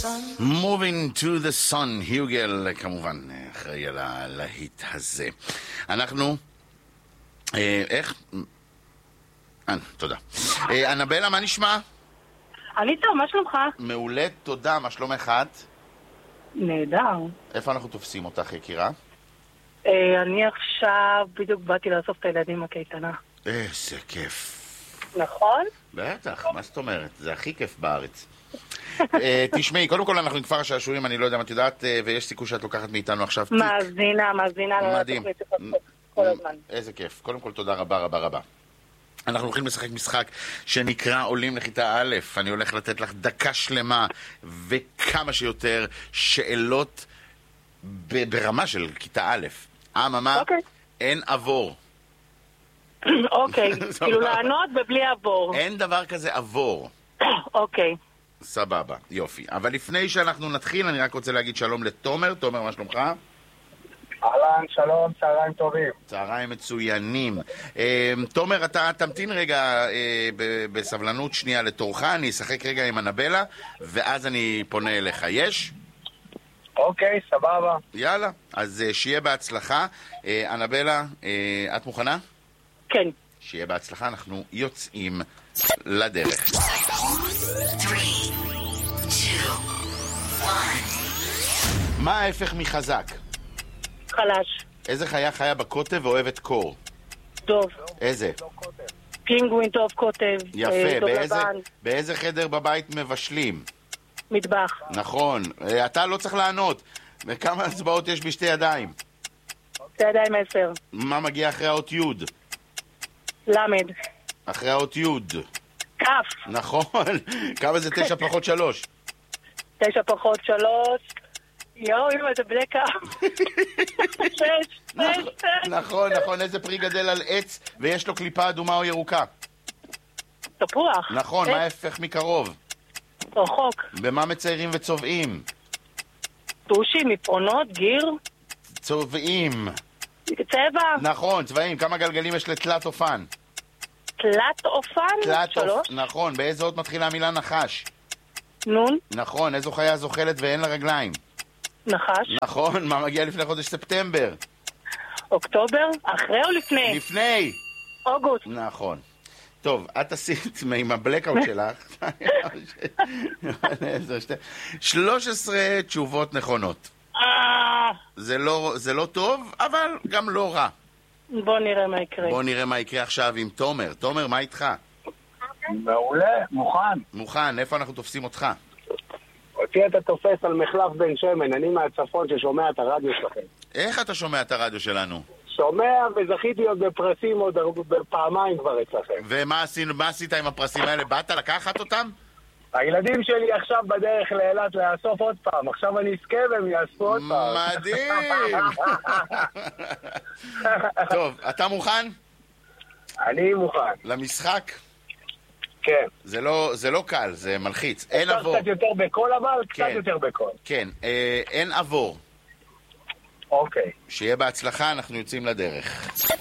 Moving to the sun, היוגל כמובן אחראי על הלהיט הזה. אנחנו תודה. אנבלה, מה נשמע? אני טוב, מה שלומך? מעולה, תודה, מה שלומך את? נהדר. איפה אנחנו תופסים אותך, יקירה? אני עכשיו בדיוק באתי לאסוף את הילדים מהקייטנה. איזה כיף. נכון? בטח, מה זאת אומרת? זה הכי כיף בארץ. תשמעי, קודם כל אנחנו מכפר השעשועים, אני לא יודע מה את יודעת, ויש סיכוי שאת לוקחת מאיתנו עכשיו תיק. מאזינה. מדהים. כל הזמן. איזה כיף. קודם כל תודה רבה רבה רבה. אנחנו הולכים לשחק משחק שנקרא עולים לכיתה א'. אני הולך לתת לך דקה שלמה וכמה שיותר שאלות ברמה של כיתה א'. אממה, אין עבור. אוקיי, כאילו לענות ובלי עבור. אין דבר כזה עבור. אוקיי. סבבה, יופי. אבל לפני שאנחנו נתחיל, אני רק רוצה להגיד שלום לתומר. תומר, מה שלומך? אהלן, שלום, צהריים טובים. צהריים מצוינים. תומר, אתה תמתין רגע בסבלנות שנייה לתורך, אני אשחק רגע עם אנבלה, ואז אני פונה אליך. יש? אוקיי, סבבה. יאללה, אז שיהיה בהצלחה. אנבלה, את מוכנה? כן. שיהיה בהצלחה, אנחנו יוצאים לדרך. 3, 2, 1. מה ההפך מחזק? חלש. איזה חיה חיה בקוטב ואוהבת קור? דוב. איזה? פינגווין, טוב קוטב. יפה. באיזה חדר בבית מבשלים? מטבח. נכון. אתה לא צריך לענות. וכמה הצבעות יש בשתי ידיים? שתי ידיים 10. מה מגיע אחרי האות י'? למד. אחרי האות י'? כף. נכון. כמה זה 9 פחות 3? 9 פחות 3. יואו, אמא, זה בלי כף. 6. נכון. איזה פרי גדל על עץ ויש לו קליפה אדומה או ירוקה? תפוח. נכון, מה ההפך מקרוב? רחוק. במה מציירים וצובעים? טושים, מפרונות, גיר. צובעים. צבע. נכון, צבעים. כמה גלגלים יש לתלת אופן? תלת אופן? 3. נכון, באיזה אות מתחילה המילה נחש? נון. נכון, איזו חיה זוחלת ואין לה רגליים? נחש. נכון, מה מגיע לפני חודש ספטמבר? אוקטובר? אחרי או לפני? לפני. אוגוסט. נכון. טוב, את עשית עם הבלקאוט שלך 13 תשובות נכונות. זה לא טוב, אבל גם לא רע. בוא נראה מה יקרה. בוא נראה מה יקרה עכשיו עם תומר. תומר, מה איתך? מעולה, מוכן. מוכן, איפה אנחנו תופסים אותך? אותי אתה תופס על מחלף בן שמן, אני מהצפון ששומע את הרדיו שלכם. איך אתה שומע את הרדיו שלנו? שומע וזכיתי עוד בפרסים עוד פעמיים כבר אצלכם. ומה עשית עם הפרסים האלה? באת לקחת אותם? הילדים שלי עכשיו בדרך לאילת לאסוף עוד פעם. עכשיו אני אזכה והם יאספו עוד פעם. מדהים! טוב, אתה מוכן? אני מוכן. למשחק? כן. זה לא קל, זה מלחיץ. אין עבור. קצת יותר בקול אבל? קצת יותר בקול. כן, אין עבור. אוקיי. שיהיה בהצלחה, אנחנו יוצאים לדרך. 3,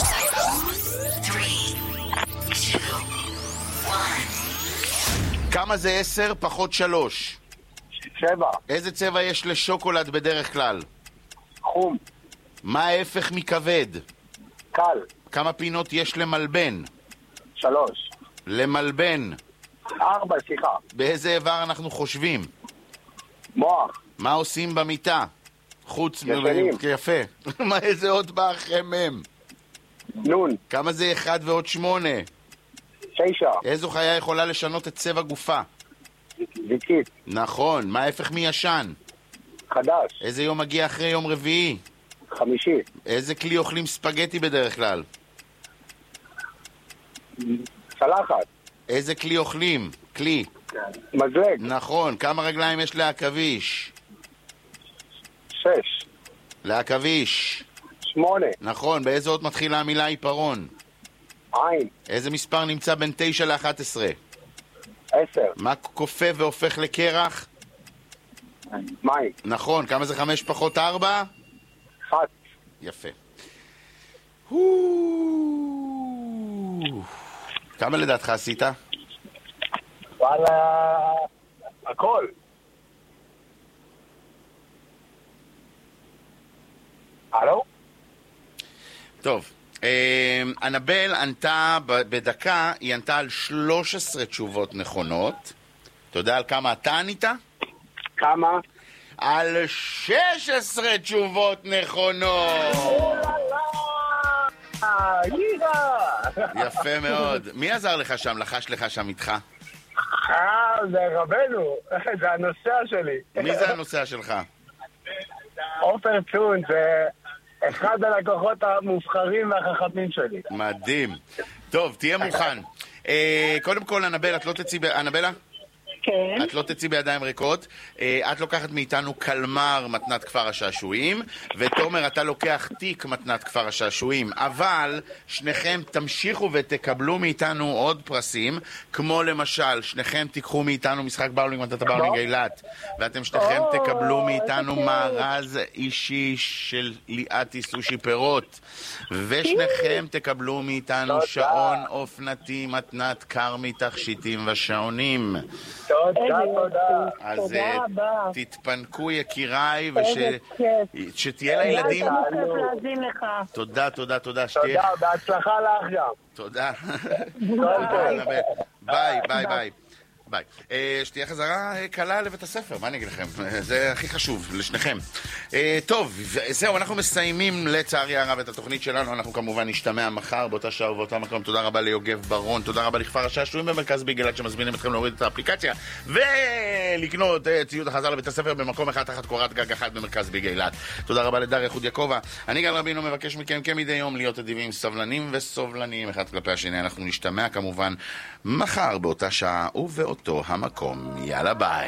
2, 1. כמה זה 10 פחות 3? 7. איזה צבע יש לשוקולד בדרך כלל? חום. מה ההפך מכבד? קל. כמה פינות יש למלבן? 3. למלבן. 4, סליחה. באיזה איבר אנחנו חושבים? מוח. מה עושים במיטה? חוץ ישנים. יפה. מה איזה עוד בא אחרי מם? נון. כמה זה 1 ועוד 8? 9. איזו חיה יכולה לשנות את צבע גופה? זיקית. נכון. מה ההפך מישן? חדש. איזה יום מגיע אחרי יום רביעי? חמישי. איזה כלי אוכלים ספגטי בדרך כלל? צלחת. איזה כלי אוכלים? כלי. מזלג. נכון. כמה רגליים יש לעכביש? 6. לעכביש. 8. נכון. באיזה אות מתחילה המילה עיפרון? עין. איזה מספר נמצא בין 9 ל-11? 10. מה כופה והופך לקרח? מים. נכון. כמה זה 5 פחות 4? 1. יפה. כמה לדעתך עשית? וואלה, הכל. הלו? טוב, אנבל ענתה בדקה, היא ענתה על 13 תשובות נכונות. אתה יודע על כמה אתה ענית? כמה? על 16 תשובות נכונות. יפה מאוד. מי עזר לך שם, לחש לך שם איתך? זה רבנו, זה הנוסע שלי. מי זה הנוסע שלך? עופר צון, זה אחד הלקוחות המובחרים והחכמים שלי. מדהים. טוב, תהיה מוכן. קודם כל, אנבל, את לא תצאי... אנבלה? כן. את לא תצאי בידיים ריקות. את לוקחת מאיתנו קלמר מתנת כפר השעשועים, ותומר, אתה לוקח תיק מתנת כפר השעשועים. אבל שניכם תמשיכו ותקבלו מאיתנו עוד פרסים, כמו למשל, שניכם תיקחו מאיתנו משחק באולינג מתנת הבאולינג אילת, ואתם שניכם תקבלו מאיתנו מארז אישי של ליאתי סושי פירות, ושניכם תקבלו מאיתנו שעון אופנתי מתנת קרמי תכשיטים ושעונים. תודה. אז רבה. תתפנקו יקיריי, איזה כיף. שתהיה לילדים. היה כיף להאזין לך. תודה. תודה, בהצלחה לך גם. תודה. טוב. ביי. שתהיה חזרה קלה לבית הספר, מה אני אגיד לכם? זה הכי חשוב, לשניכם. טוב, זהו, אנחנו מסיימים לצערי הרב את התוכנית שלנו. אנחנו כמובן נשתמע מחר באותה שעה ובאותה מקום. תודה רבה ליוגב ברון, תודה רבה לכפר השעשועים במרכז ביגלת שמזמינים אתכם להוריד את האפליקציה ולקנות ציוד החזר לבית הספר במקום אחד תחת קורת גג אחת במרכז ביגלת. תודה רבה לדריה חוד יעקובה. אני גל רבינו מבקש מכם כמדי יום להיות אדיבים, סבלנים וסובלניים אחד כלפי השני. אנחנו נשתמע כמובן מחר באותה שעה ובאותו המקום. יאללה ביי.